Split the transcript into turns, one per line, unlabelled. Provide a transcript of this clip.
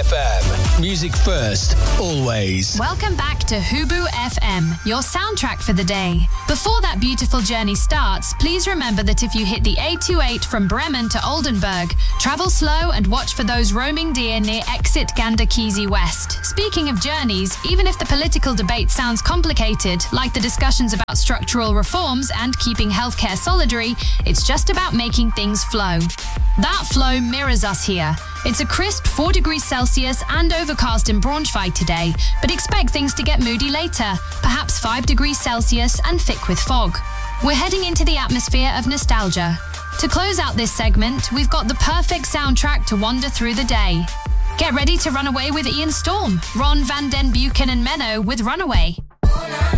FM. Music first, always.
Welcome back to Hubu FM, your soundtrack for the day. Before that beautiful journey starts, please remember that if you hit the A28 from Bremen to Oldenburg, travel slow and watch for those roaming deer near exit Ganderkesee West. Speaking of journeys, even if the political debate sounds complicated, like the discussions about structural reforms and keeping healthcare solidary, it's just about making things flow. That flow mirrors us here. It's a crisp 4 degrees Celsius and overcast in Braunschweig today, but expect things to get moody later, perhaps 5 degrees Celsius and thick with fog. We're heading into the atmosphere of nostalgia. To close out this segment, we've got the perfect soundtrack to wander through the day. Get ready to run away with Ian Storm, Ron Van Den Buchan and Menno with Runaway.